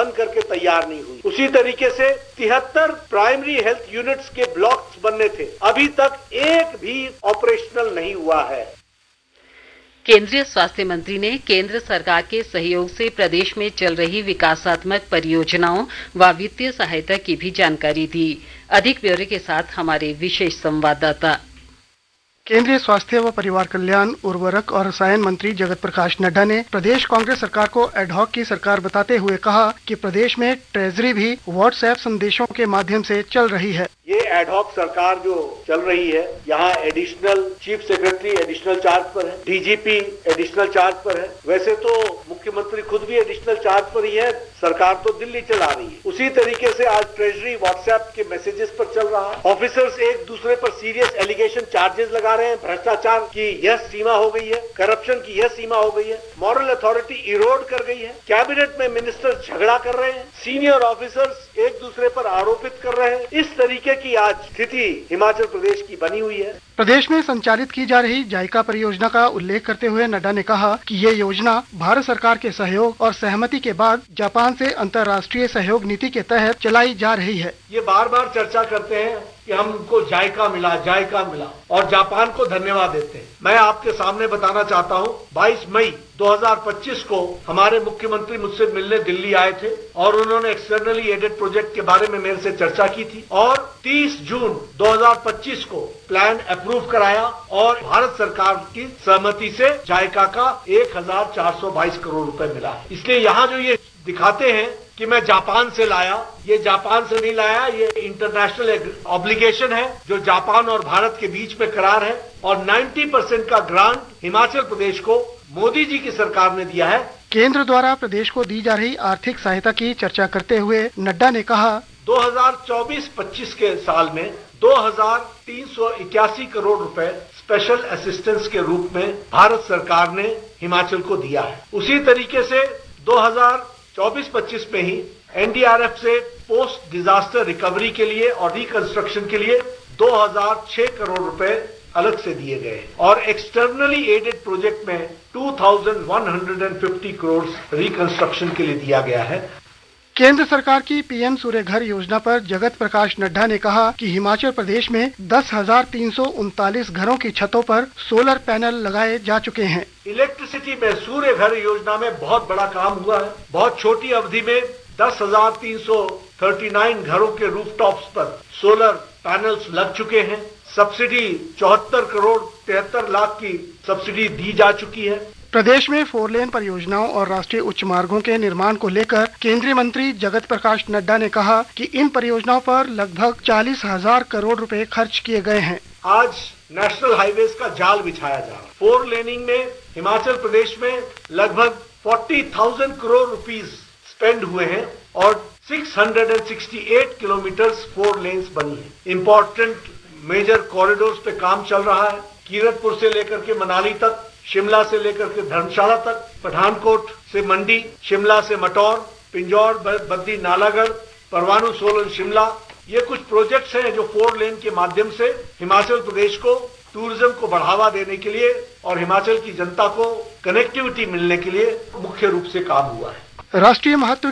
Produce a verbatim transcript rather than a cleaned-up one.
बन करके तैयार नहीं हुई। उसी तरीके से तिहत्तर प्राइमरी हेल्थ यूनिट्स के ब्लॉक्स बनने थे, अभी तक एक भी ऑपरेशनल नहीं हुआ है। केंद्रीय स्वास्थ्य मंत्री ने केंद्र सरकार के सहयोग से प्रदेश में चल रही विकासात्मक परियोजनाओं व वित्तीय सहायता की भी जानकारी दी। अधिक ब्यौरे के साथ हमारे विशेष संवाददाता। केंद्रीय स्वास्थ्य व परिवार कल्याण, उर्वरक और रसायन मंत्री जगत प्रकाश नड्डा ने प्रदेश कांग्रेस सरकार को एडहॉक की सरकार बताते हुए कहा कि प्रदेश में ट्रेजरी भी व्हाट्सएप संदेशों के माध्यम से चल रही है। ये एडहॉक सरकार जो चल रही है, यहाँ additional chief secretary additional charge पर है, डीजीपी एडिशनल चार्ज पर है। वैसे तो मुख्यमंत्री खुद भी एडिशनल चार्ज पर ही है, सरकार तो दिल्ली चला रही है। उसी तरीके से आज ट्रेजरी व्हाट्सएप के मैसेजेस पर चल रहा है। ऑफिसर्स एक दूसरे पर सीरियस एलिगेशन चार्जेस लगा रहे हैं। भ्रष्टाचार की यह सीमा हो गई है, करप्शन की यह सीमा हो गई है, मॉरल अथॉरिटी इरोड कर गई है। कैबिनेट में मिनिस्टर झगड़ा कर रहे हैं, सीनियर ऑफिसर्स एक दूसरे पर आरोपित कर रहे हैं। इस तरीके की आज स्थिति हिमाचल प्रदेश की बनी हुई है। प्रदेश में संचालित की जा रही जायका परियोजना का उल्लेख करते हुए नड्डा ने कहा कि ये योजना भारत सरकार के सहयोग और सहमति के बाद जापान से अंतर्राष्ट्रीय सहयोग नीति के तहत चलाई जा रही है। ये बार बार चर्चा करते हैं कि हमको जायका मिला, जायका मिला और जापान को धन्यवाद देते हैं। मैं आपके सामने बताना चाहता हूं, बाईस मई दो हज़ार पच्चीस को हमारे मुख्यमंत्री मुझसे मिलने दिल्ली आए थे और उन्होंने एक्सटर्नली एडेड प्रोजेक्ट के बारे में मेरे से चर्चा की थी और तीस जून दो हज़ार पच्चीस को प्लान अप्रूव कराया और भारत सरकार की सहमति से जायका का एक हजार चार सौ बाईस करोड़ रुपए मिला। इसलिए यहाँ जो ये दिखाते हैं कि मैं जापान से लाया, ये जापान से नहीं लाया, ये इंटरनेशनल ऑब्लिगेशन है जो जापान और भारत के बीच में करार है और नब्बे परसेंट का ग्रांट हिमाचल प्रदेश को मोदी जी की सरकार ने दिया है। केंद्र द्वारा प्रदेश को दी जा रही आर्थिक सहायता की चर्चा करते हुए नड्डा ने कहा, दो हज़ार चौबीस पच्चीस के साल में दो हजार तीन सौ इक्यासी करोड़ रुपए स्पेशल असिस्टेंस के रूप में भारत सरकार ने हिमाचल को दिया है। उसी तरीके से दो हज़ार चौबीस पच्चीस में ही एनडीआरएफ से पोस्ट डिजास्टर रिकवरी के लिए और रिकंस्ट्रक्शन के लिए दो हज़ार छह करोड़ रुपए अलग से दिए गए और एक्सटर्नली एडेड प्रोजेक्ट में दो हज़ार एक सौ पचास करोड़ रिकंस्ट्रक्शन के लिए दिया गया है। केंद्र सरकार की पीएम सूर्य घर योजना पर जगत प्रकाश नड्डा ने कहा कि हिमाचल प्रदेश में दस हजार तीन सौ उनतालीस घरों की छतों पर सोलर पैनल लगाए जा चुके हैं। इलेक्ट्रिसिटी में सूर्य घर योजना में बहुत बड़ा काम हुआ है। बहुत छोटी अवधि में दस हजार तीन सौ उनतालीस घरों के रूफटॉप्स पर सोलर पैनल्स लग चुके हैं। सब्सिडी चौहत्तर करोड़ तिहत्तर लाख की सब्सिडी दी जा चुकी है। प्रदेश में फोर लेन परियोजनाओं और राष्ट्रीय उच्च मार्गों के निर्माण को लेकर केंद्रीय मंत्री जगत प्रकाश नड्डा ने कहा कि इन परियोजनाओं पर लगभग चालीस हजार करोड़ रुपए खर्च किए गए हैं। आज नेशनल हाईवेज का जाल बिछाया जा रहा है। फोर लेनिंग में हिमाचल प्रदेश में लगभग चालीस हज़ार करोड़ रुपीस स्पेंड हुए हैं और छह सौ अड़सठ किलोमीटर फोर लेन्स बनी है। इम्पोर्टेंट मेजर कॉरिडोर्स पे काम चल रहा है। कीरतपुर से लेकर के मनाली तक, शिमला से लेकर के धर्मशाला तक, पठानकोट से मंडी, शिमला से मटौर, पिंजौर, बद्दी, नालागढ़, परवाणु, सोलन, शिमला, ये कुछ प्रोजेक्ट्स हैं जो फोर लेन के माध्यम से हिमाचल प्रदेश को टूरिज्म को बढ़ावा देने के लिए और हिमाचल की जनता को कनेक्टिविटी मिलने के लिए मुख्य रूप से काम हुआ है। राष्ट्रीय महत्व